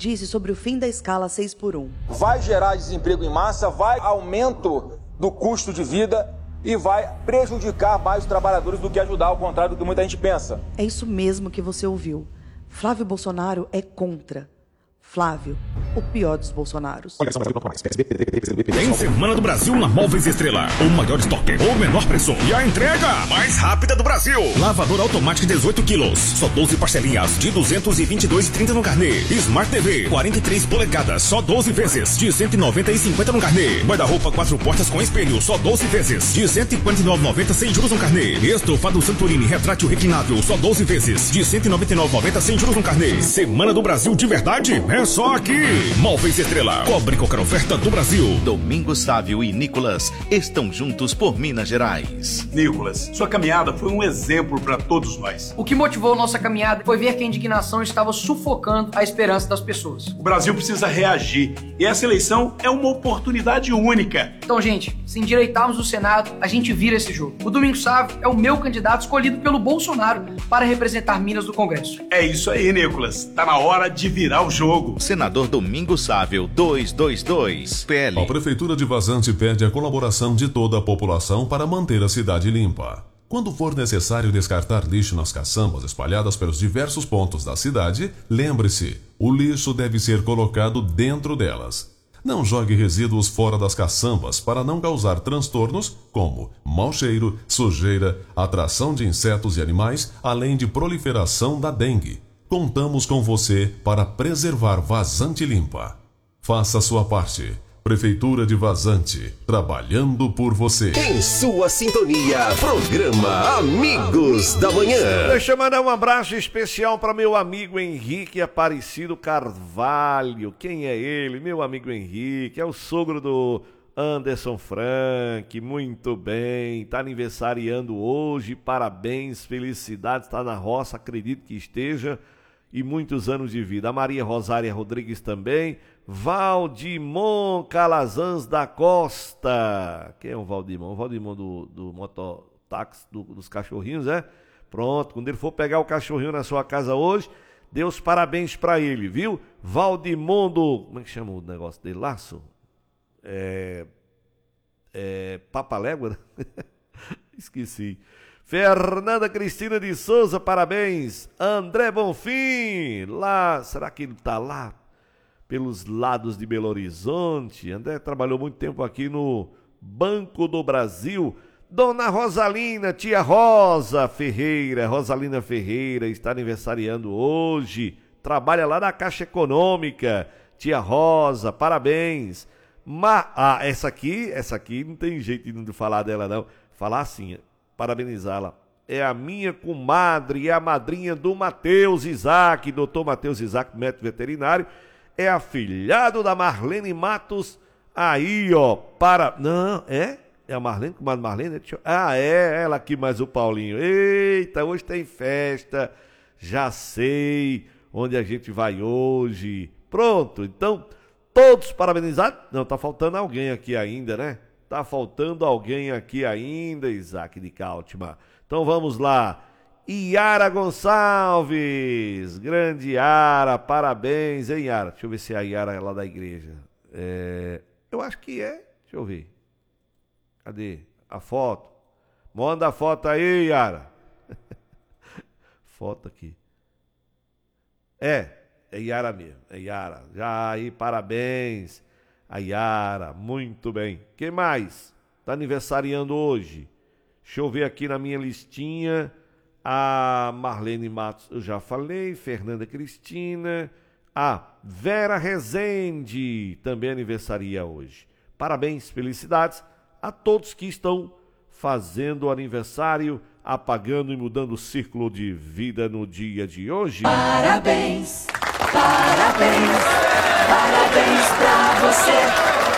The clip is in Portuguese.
disse sobre o fim da escala 6x1. Vai gerar desemprego em massa, vai aumento do custo de vida e vai prejudicar mais os trabalhadores do que ajudar, ao contrário do que muita gente pensa. É isso mesmo que você ouviu. Flávio Bolsonaro é contra. Flávio, o pior dos Bolsonaros. Tem Semana do Brasil na Móveis Estrela. O maior estoque, o menor preço e a entrega mais rápida do Brasil. Lavadora automática 18 quilos, só 12 parcelinhas de 222,30 no carnê. Smart TV 43 polegadas, só 12 vezes de 190,50 no carnê. Guarda-roupa 4 portas com espelho, só 12 vezes de 149,90 sem juros no carnê. Estofado Santorini retrátil reclinável, só 12 vezes de 199,90 sem juros no carnê. Semana do Brasil de verdade é só aqui. Móveis Estrela, cobre qualquer oferta do Brasil. Domingos Sávio e Nicolas estão juntos por Minas Gerais. Nicolas, sua caminhada foi um exemplo para todos nós. O que motivou nossa caminhada foi ver que a indignação estava sufocando a esperança das pessoas. O Brasil precisa reagir e essa eleição é uma oportunidade única. Então, gente, se endireitarmos o Senado, a gente vira esse jogo. O Domingos Sávio é o meu candidato escolhido pelo Bolsonaro para representar Minas no Congresso. É isso aí, Nicolas. Tá na hora de virar o jogo. Senador Domingos Sávio 222, PL. A Prefeitura de Vazante pede a colaboração de toda a população para manter a cidade limpa. Quando for necessário descartar lixo nas caçambas espalhadas pelos diversos pontos da cidade, lembre-se, o lixo deve ser colocado dentro delas. Não jogue resíduos fora das caçambas para não causar transtornos como mau cheiro, sujeira, atração de insetos e animais, além de proliferação da dengue. Contamos com você para preservar Vazante limpa. Faça a sua parte. Prefeitura de Vazante, trabalhando por você. Em sua sintonia, programa Amigos da Manhã. Deixa eu mandar um abraço especial para meu amigo Henrique Aparecido Carvalho. Quem é ele? Meu amigo Henrique, é o sogro do Anderson Frank. Muito bem, está aniversariando hoje, parabéns, felicidades, está na roça, acredito que esteja, e muitos anos de vida. A Maria Rosária Rodrigues também. Valdimon Calazans da Costa. Quem é o Valdimon? O Valdimon do mototáxi dos cachorrinhos, é? Pronto, quando ele for pegar o cachorrinho na sua casa hoje, dê os parabéns pra ele, viu? Valdimon do... Como é que chama o negócio dele? Laço? Papalégua? Esqueci. Fernanda Cristina de Souza, parabéns. André Bonfim, lá, será que ele tá lá pelos lados de Belo Horizonte? André trabalhou muito tempo aqui no Banco do Brasil. Dona Rosalina, tia Rosa Ferreira, Rosalina Ferreira, está aniversariando hoje. Trabalha lá na Caixa Econômica. Tia Rosa, parabéns. Essa aqui não tem jeito de falar dela, não. Falar assim, parabenizá-la. É a minha comadre, é a madrinha do Matheus Isaac, doutor Matheus Isaac, médico veterinário. É afilhado da Marlene Matos. Aí, ó, Não, é? É a Marlene, comadre Marlene? É ela aqui mais o Paulinho. Eita, hoje tem festa. Já sei onde a gente vai hoje. Pronto, então, todos parabenizados? Não, tá faltando alguém aqui ainda, né? Tá faltando alguém aqui ainda, Isaac de Cáltima. Então vamos lá. Iara Gonçalves, grande Iara, parabéns, hein, Iara? Deixa eu ver se é a Iara é lá da igreja. Eu acho que é. Deixa eu ver. Cadê a foto? Manda a foto aí, Iara. Foto aqui. É Iara mesmo, é Iara. Já aí, parabéns. A Iara, muito bem. Quem mais tá aniversariando hoje? Deixa eu ver aqui na minha listinha. A Marlene Matos, eu já falei. Fernanda Cristina. A Vera Rezende também aniversaria hoje. Parabéns, felicidades a todos que estão fazendo aniversário, apagando e mudando o círculo de vida no dia de hoje. Parabéns, parabéns, parabéns pra você.